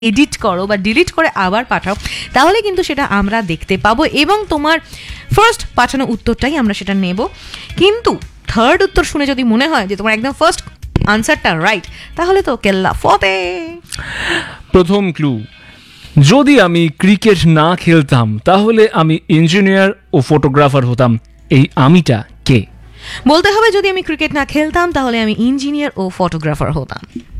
Edit করো বা delete করে আবার পাঠাও, তাহলে কিন্তু সেটা আমরা দেখতে পাবো এবং তোমার ফার্স্ট পাঠানো উত্তরটাই আমরা সেটা নেব। কিন্তু থার্ড উত্তর শুনে যদি মনে হয় যে তোমার একদম ফার্স্ট আনসারটা রাইট, তাহলে তো কেল্লা ফতে। প্রথম ক্লু, যদি আমি ক্রিকেট না খেলতাম তাহলে আমি ইঞ্জিনিয়ার ও ফটোগ্রাফার হতাম। এই আমিটা কে? বলতে হবে যদি আমি ক্রিকেট না খেলতাম তাহলে আমি ইঞ্জিনিয়ার ও ফটোগ্রাফার হতাম।